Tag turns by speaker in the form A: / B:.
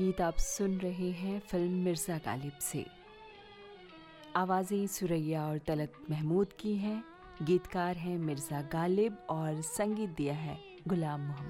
A: गीत आप सुन रहे हैं फिल्म मिर्ज़ा गालिब से। आवाज़ें सुरैया और तलत महमूद की हैं। गीतकार हैं मिर्ज़ा गालिब और संगीत दिया है गुलाम मोहम्मद।